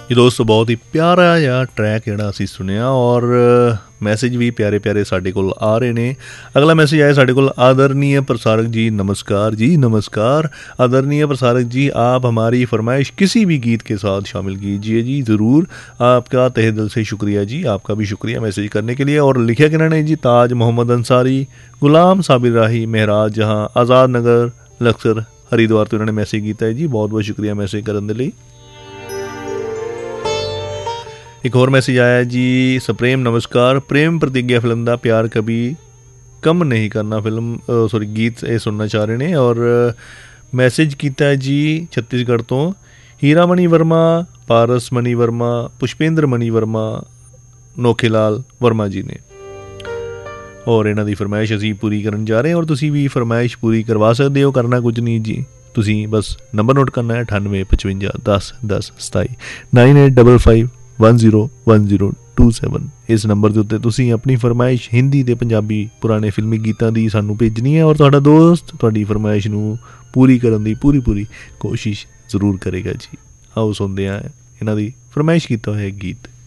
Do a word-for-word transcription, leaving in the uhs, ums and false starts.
जी दोस्तों, बहुत ही प्यारा जिहा ट्रैक जिहड़ा असीं सुनिया और मैसेज भी प्यारे प्यारे साडे कोल आ रहे ने। अगला मैसेज आया साडे कोल, आदरणीय प्रसारक जी नमस्कार जी नमस्कार। आदरणीय प्रसारक जी, आप हमारी फरमाइश किसी भी गीत के साथ शामिल कीजिए जी, ज़रूर। आपका तहे दिल से शुक्रिया जी, आपका भी शुक्रिया मैसेज करने के लिए। और लिखा कि इन्होंने जी, ताज मोहम्मद अंसारी, गुलाम साबिर राही, महराज जहाँ, आज़ाद नगर, लक्सर, हरिद्वार तो इन्होंने मैसेज किया है जी, बहुत बहुत शुक्रिया मैसेज करने के लिए। एक और मैसेज आया जी, सप्रेम नमस्कार। प्रेम प्रतिज्ञा फिल्म का प्यार कभी कम नहीं करना फिल्म सॉरी गीत ये सुनना चाह रहे हैं। और मैसेज किया है जी छत्तीसगढ़ तो हीरा मणि वर्मा, पारस मणि वर्मा, पुष्पेंद्र मणि वर्मा, नोखेलाल वर्मा जी ने। और इन्हों की फरमाइश असी पूरी करन जा रहे हैं और तुसी भी फरमाइश पूरी करवा सकते हो। करना कुछ नहीं जी, तुसी बस नंबर नोट करना है अठानवे पचवंजा दस दस सताई nine eight double five one zero one zero two seven. इस नंबर के उत्ते तुसी अपनी फरमाइश हिंदी ते पंजाबी पुराने फिल्मी गीतों की सानू भेजनी है और तुहाडा दोस्त तुहाडी फरमाइश नू पूरी करन दी पूरी पूरी कोशिश जरूर करेगा जी। आओ सुनते हैं इन्हां दी फरमाइश कीता होया गीत।